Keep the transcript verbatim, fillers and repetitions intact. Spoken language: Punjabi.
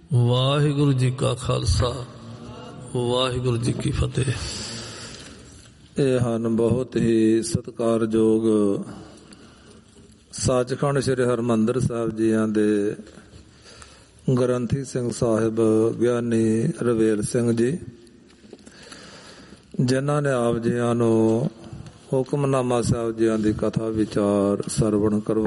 ਵਾਹਿਗੁਰੂ ਜੀ ਕਾ ਖਾਲਸਾ, ਵਾਹਿਗੁਰੂ ਜੀ ਕੀ ਫਤਿਹ। ਇਹ ਹਨ ਬਹੁਤ ਹੀ ਸਤਿਕਾਰਯੋਗ ਸੱਚਖੰਡ ਸ੍ਰੀ ਹਰਿਮੰਦਰ ਸਾਹਿਬ ਜੀਆਂ ਦੇ ਗ੍ਰੰਥੀ ਸਿੰਘ ਸਾਹਿਬ ਗਿਆਨੀ ਰਵੇਲ ਸਿੰਘ ਜੀ, ਜਿਨ੍ਹਾਂ ਨੇ ਆਪ ਜੀਆਂ ਨੂੰ ਹੁਕਮਨਾਮਾ ਸਾਹਿਬ ਜੀਆਂ ਦੀ ਕਥਾ ਵਿਚਾਰ ਸਰਵਣ ਕਰਵਾ